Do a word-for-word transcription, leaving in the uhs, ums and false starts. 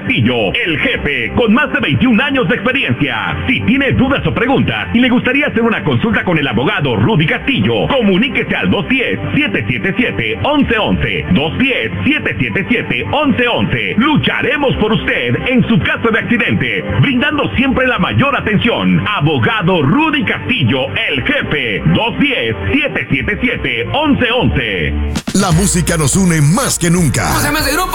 Castillo, el jefe, con más de veintiún años de experiencia. Si tiene dudas o preguntas y le gustaría hacer una consulta con el abogado Rudy Castillo, comuníquese al dos uno cero, siete siete siete, once once, dos uno cero, siete siete siete, once once. Lucharemos por usted en su caso de accidente, brindando siempre la mayor atención. Abogado Rudy Castillo, el jefe, dos uno cero, siete siete siete, once once. La música nos une más que nunca. ¿Cómo se llama ese grupo?